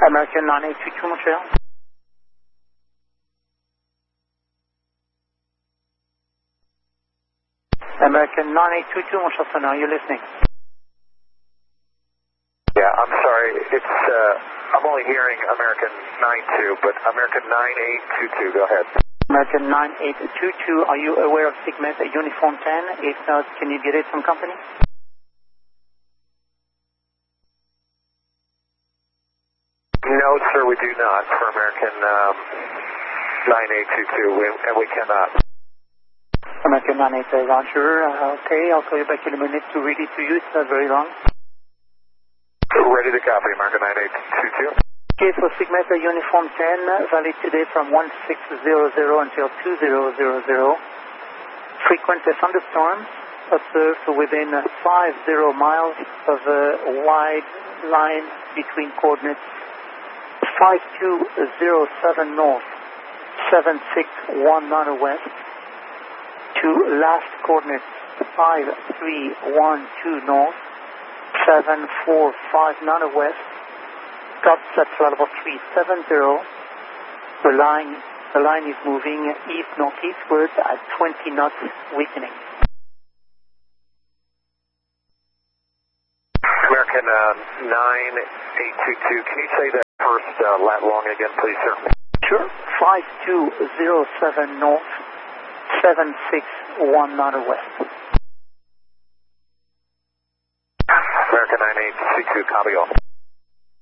American 9822 Montreal. American 9822 Montreal Center, are you listening? Yeah, I'm sorry. I'm only hearing American 92, but American 9822, go ahead. American 9822, are you aware of Sigmet Uniform 10? If not, can you get it from company? No, sir, we do not for American 9822, and we cannot. American 98, Roger. Okay, I'll call you back in a minute to read it to you. It's not very long. Ready to copy, American 9822. Okay, for Sigmet Uniform 10, valid today from 1600 until 2000. Frequent thunderstorms observed within 50 miles of a wide line between coordinates 5207 north, 7619 west, to last coordinates 5312 north, 7459 west, gusts at level 370. The line is moving east-northeastward at 20 knots, weakening. American 9822, can you say that first lat long again, please, sir? Sure. 5207 north, 7619 west. American 9822, copy all.